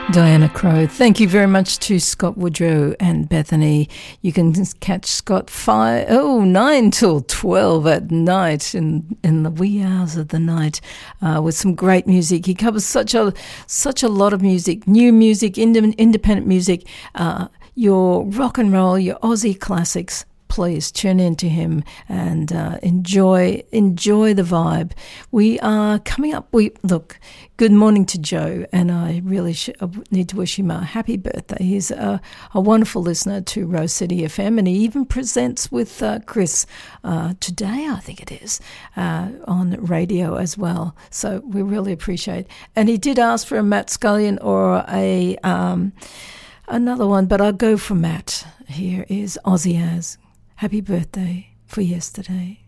Diana Crow. Thank you very much to Scott Woodrow and Bethany. You can catch Scott 9 till 12 at night in the wee hours of the night with some great music. He covers such a lot of music, new music, independent music, your rock and roll, your Aussie classics. Please tune in to him and enjoy the vibe. We are coming up. Look, good morning to Joe, and I really need to wish him a happy birthday. He's a wonderful listener to Rose City FM, and he even presents with Chris today, I think it is, on radio as well. So we really appreciate it. And he did ask for a Matt Scullion or another one, but I'll go for Matt. Here is Ozzy Az. Happy birthday for yesterday.